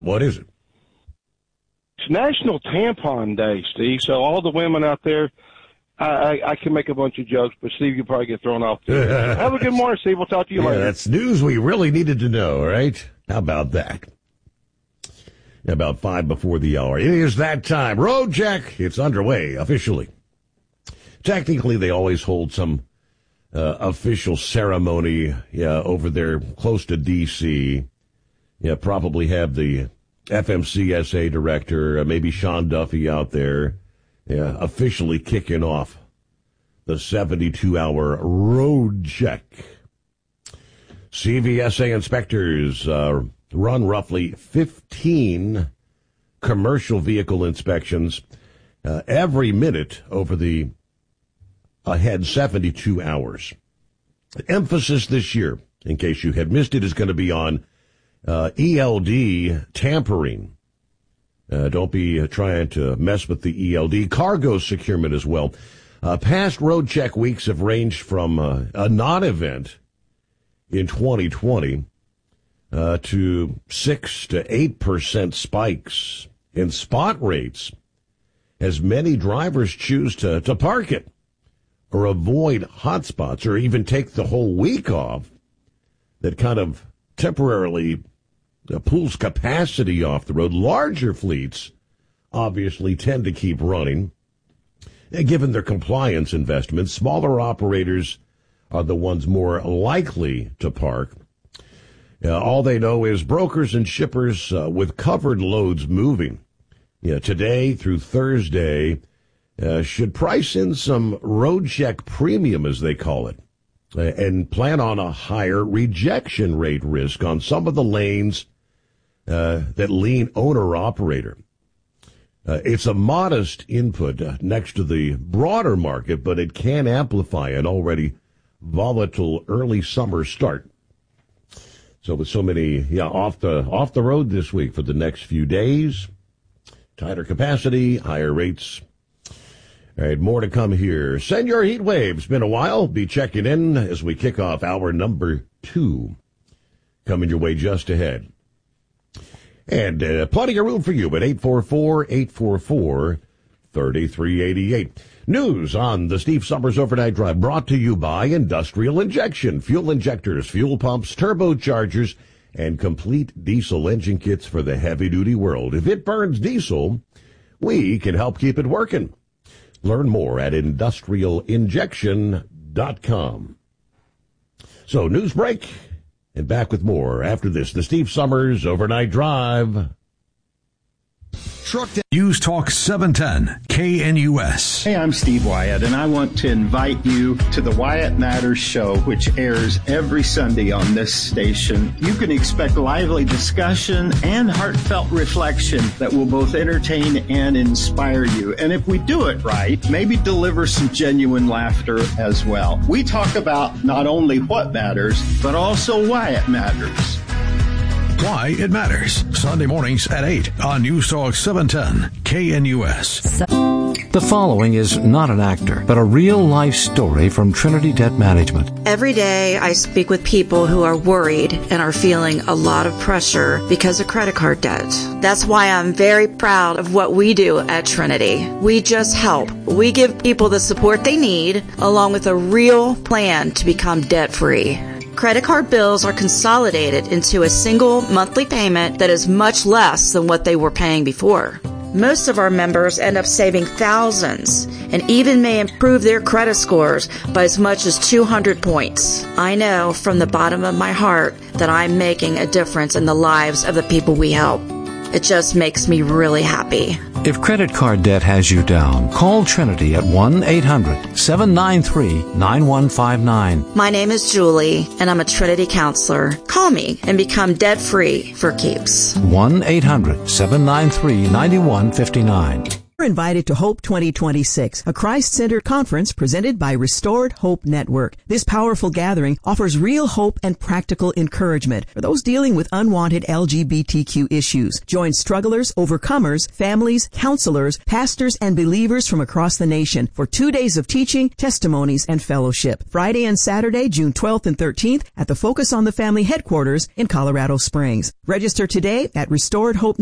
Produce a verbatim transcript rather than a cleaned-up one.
What is it? It's National Tampon Day, Steve. So all the women out there, I, I, I can make a bunch of jokes, but Steve, you'll probably get thrown off. Have a good morning, Steve. We'll talk to you yeah, later. That's news we really needed to know, right? How about that? About five before the hour. It is that time. Road check. It's underway officially. Technically, they always hold some uh, official ceremony yeah, over there close to D C Yeah, probably have the F M C S A director, uh, maybe Sean Duffy out there, yeah, officially kicking off the seventy-two hour road check. C V S A inspectors uh, run roughly fifteen commercial vehicle inspections uh, every minute over the ahead seventy-two hours. Emphasis this year, in case you had missed it, is going to be on uh, E L D tampering. Uh, don't be uh, trying to mess with the E L D. Cargo securement as well. Uh, past road check weeks have ranged from uh, a non-event in twenty twenty uh, to six to eight percent spikes in spot rates as many drivers choose to, to park it or avoid hotspots or even take the whole week off. That kind of temporarily uh, pulls capacity off the road. Larger fleets obviously tend to keep running. And given their compliance investments, smaller operators are the ones more likely to park. Uh, all they know is brokers and shippers uh, with covered loads moving. Yeah, today through Thursday uh, should price in some road check premium, as they call it, uh, and plan on a higher rejection rate risk on some of the lanes uh, that lean owner-operator. Uh, it's a modest input uh, next to the broader market, but it can amplify an already volatile early summer start. So with so many yeah off the off the road this week for the next few days, tighter capacity, higher rates. All right, more to come here. Send your heat waves. Been a while. Be checking in as we kick off hour number two. Coming your way just ahead. And uh, plenty of room for you at eight four four, eight four four, three three eight eight. News on the Steve Summers Overnight Drive brought to you by Industrial Injection. Fuel injectors, fuel pumps, turbochargers, and complete diesel engine kits for the heavy-duty world. If it burns diesel, we can help keep it working. Learn more at industrial injection dot com. So, news break. And back with more after this. The Steve Summers Overnight Drive. Truck News Talk seven ten K N U S. Hey, I'm Steve Wyatt, and I want to invite you to the Wyatt Matters Show, which airs every Sunday on this station. You can expect lively discussion and heartfelt reflection that will both entertain and inspire you. And if we do it right, maybe deliver some genuine laughter as well. We talk about not only what matters, but also why it matters. Why it matters. Sunday mornings at eight on News Talk seven ten K N U S. The following is not an actor, but a real-life story from Trinity Debt Management. Every day I speak with people who are worried and are feeling a lot of pressure because of credit card debt. That's why I'm very proud of what we do at Trinity. We just help. We give people the support they need, along with a real plan to become debt-free. Credit card bills are consolidated into a single monthly payment that is much less than what they were paying before. Most of our members end up saving thousands and even may improve their credit scores by as much as two hundred points. I know from the bottom of my heart that I'm making a difference in the lives of the people we help. It just makes me really happy. If credit card debt has you down, call Trinity at one eight hundred, seven nine three, nine one five nine. My name is Julie, and I'm a Trinity counselor. Call me and become debt-free for keeps. one eight hundred, seven nine three, nine one five nine. You're invited to Hope twenty twenty-six, a Christ-centered conference presented by Restored Hope Network. This powerful gathering offers real hope and practical encouragement for those dealing with unwanted L G B T Q issues. Join strugglers, overcomers, families, counselors, pastors, and believers from across the nation for two days of teaching, testimonies, and fellowship. Friday and Saturday, June twelfth and thirteenth at the Focus on the Family headquarters in Colorado Springs. Register today at Restored Hope